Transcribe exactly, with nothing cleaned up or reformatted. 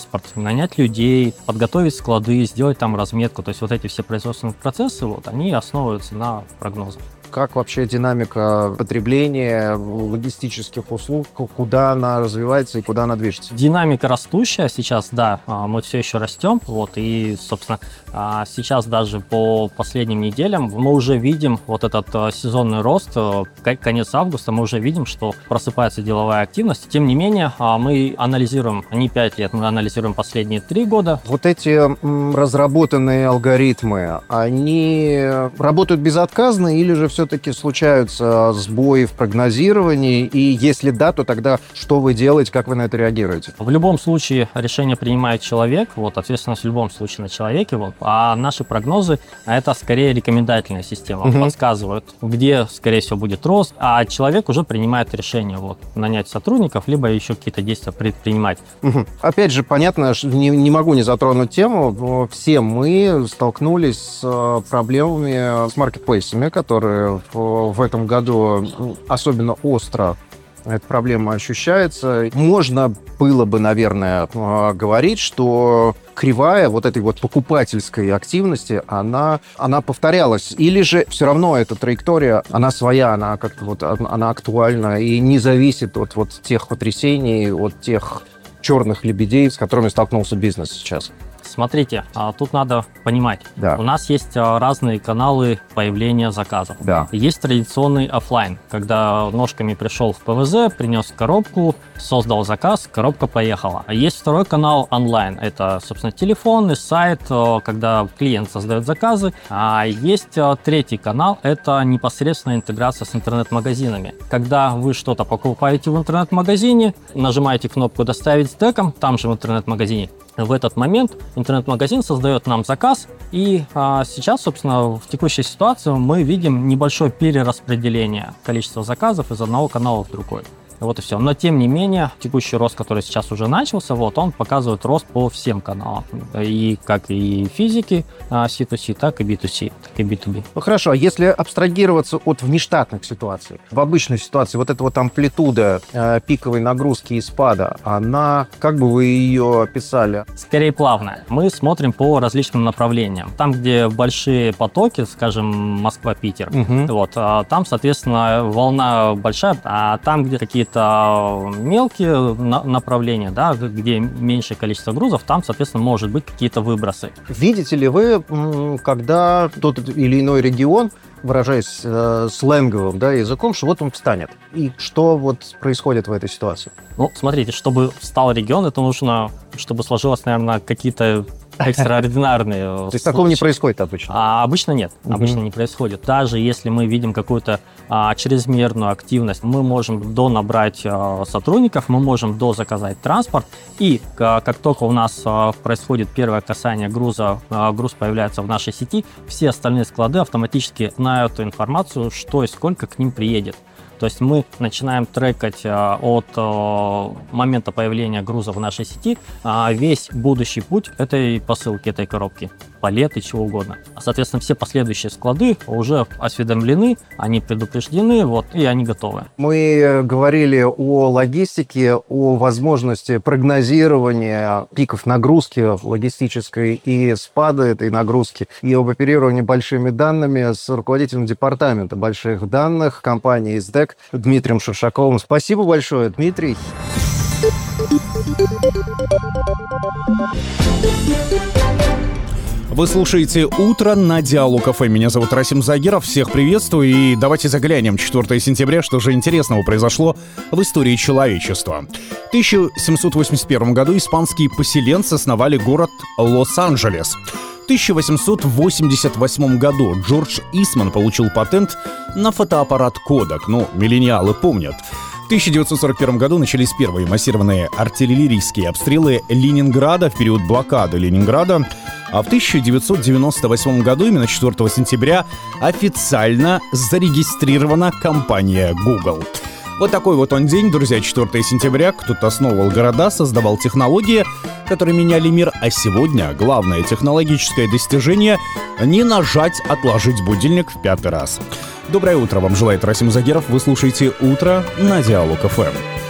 транспорт, нанять людей, подготовить склады, сделать там разметку. То есть вот эти все производственные процессы, вот, они основываются на прогнозах. Как вообще динамика потребления логистических услуг, куда она развивается и куда она движется? Динамика растущая сейчас, да, мы все еще растем, вот, и, собственно, сейчас даже по последним неделям мы уже видим вот этот сезонный рост, конец августа, мы уже видим, что просыпается деловая активность. Тем не менее, мы анализируем, не пять лет, мы анализируем последние три года. Вот эти разработанные алгоритмы, они работают безотказно или же все все-таки случаются сбои в прогнозировании? И если да, то тогда что вы делаете, как вы на это реагируете? В любом случае решение принимает человек, вот, ответственность в любом случае на человеке, вот, а наши прогнозы – это скорее рекомендательная система, угу. подсказывают, где, скорее всего, будет рост, а человек уже принимает решение, вот, нанять сотрудников, либо еще какие-то действия предпринимать. Угу. Опять же, понятно, не, не могу не затронуть тему, но все мы столкнулись с проблемами с маркетплейсами, которые В, в этом году особенно остро эта проблема ощущается. Можно было бы, наверное, говорить, что кривая вот этой вот покупательской активности, она, она повторялась. Или же все равно эта траектория, она своя, она как-то вот, она актуальна и не зависит от вот тех потрясений, от тех черных лебедей, с которыми столкнулся бизнес сейчас. Смотрите, тут надо понимать, да. у нас есть разные каналы появления заказов. Да. Есть традиционный офлайн, когда ножками пришел в ПВЗ, принес коробку, создал заказ, коробка поехала. Есть второй канал онлайн, это, собственно, телефон и сайт, когда клиент создает заказы. А есть третий канал, это непосредственно интеграция с интернет-магазинами. Когда вы что-то покупаете в интернет-магазине, нажимаете кнопку «Доставить с деком», там же в интернет-магазине, в этот момент интернет-магазин создает нам заказ, и а, сейчас, собственно, в текущей ситуации мы видим небольшое перераспределение количества заказов из одного канала в другой. Вот и все. Но, тем не менее, текущий рост, который сейчас уже начался, вот он показывает рост по всем каналам. И как и физики си ту си, так и би ту си, так и би ту би. Ну хорошо, а если абстрагироваться от внештатных ситуаций, в обычной ситуации вот эта вот амплитуда э, пиковой нагрузки и спада, она, как бы вы ее описали? Скорее плавная. Мы смотрим по различным направлениям. Там, где большие потоки, скажем, Москва-Питер, угу. вот, там, соответственно, волна большая, а там, где какие-то мелкие направления, да, где меньшее количество грузов, там, соответственно, может быть какие-то выбросы. Видите ли вы, когда тот или иной регион, выражаясь э, сленговым, да, языком, что вот он встанет? И что вот происходит в этой ситуации? Ну, смотрите, чтобы встал регион, это нужно, чтобы сложилось, наверное, какие-то экстраординарные. То есть такого не происходит обычно? А, обычно нет, угу. обычно не происходит. Даже если мы видим какую-то а, чрезмерную активность, мы можем донабрать а, сотрудников, мы можем дозаказать транспорт, и а, как только у нас а, происходит первое касание груза, а, груз появляется в нашей сети, все остальные склады автоматически знают информацию, что и сколько к ним приедет. То есть мы начинаем трекать а, от а, момента появления груза в нашей сети а, весь будущий путь этой посылки, этой коробки, палеты, чего угодно. Соответственно, все последующие склады уже осведомлены, они предупреждены, вот, и они готовы. Мы говорили о логистике, о возможности прогнозирования пиков нагрузки логистической и спада этой нагрузки, и об оперировании большими данными с руководителем департамента больших данных компании эс дэ и Дмитрием Шершаковым. Спасибо большое, Дмитрий. Вы слушаете «Утро» на Диалог эф эм. Меня зовут Расим Загиров. Всех приветствую. И давайте заглянем. четвёртого сентября. Что же интересного произошло в истории человечества? В тысяча семьсот восемьдесят первом году испанские поселенцы основали город Лос-Анджелес. В тысяча восемьсот восемьдесят восьмом году Джордж Исман получил патент на фотоаппарат Kodak. Ну, миллениалы помнят. В тысяча девятьсот сорок первом году начались первые массированные артиллерийские обстрелы Ленинграда в период блокады Ленинграда. А в тысяча девятьсот девяносто восьмом году, именно четвёртого сентября, официально зарегистрирована компания Google. Вот такой вот он день, друзья, четвёртого сентября. Кто-то основывал города, создавал технологии, которые меняли мир. А сегодня главное технологическое достижение — не нажать «Отложить будильник» в пятый раз. Доброе утро вам желает Расим Загиров. Вы слушаете «Утро» на Диалог эф эм.